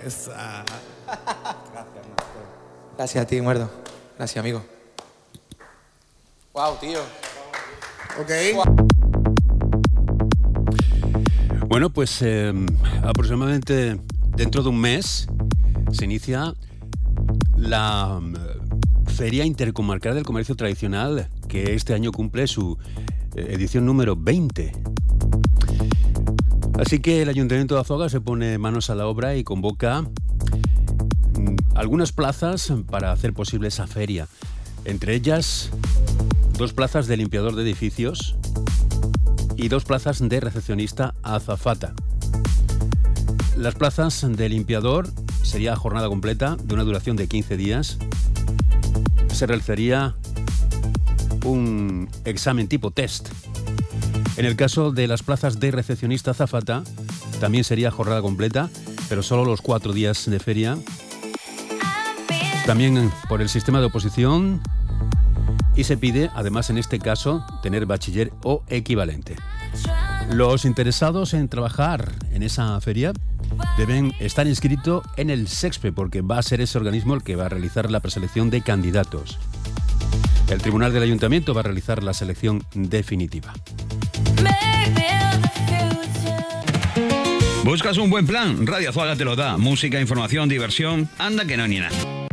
Esa. Gracias, Marco. Gracias a ti, Muerdo. Gracias, amigo. Wow, tío. Ok. Bueno, pues aproximadamente dentro de un mes se inicia la Feria Intercomarcal del Comercio Tradicional, que este año cumple su edición número 20. Así que el Ayuntamiento de Azuaga se pone manos a la obra y convoca algunas plazas para hacer posible esa feria. Entre ellas, 2 plazas de limpiador de edificios y 2 plazas de recepcionista azafata. Las plazas de limpiador sería jornada completa de una duración de 15 días. Se realizaría un examen tipo test. En el caso de las plazas de recepcionista azafata, también sería jornada completa, pero solo los 4 días de feria. También por el sistema de oposición. Y se pide, además en este caso, tener bachiller o equivalente. Los interesados en trabajar en esa feria deben estar inscritos en el SEXPE, porque va a ser ese organismo el que va a realizar la preselección de candidatos. El Tribunal del Ayuntamiento va a realizar la selección definitiva. ¿Buscas un buen plan? Radio Azuaga te lo da. Música, información, diversión. Anda que no ni nada.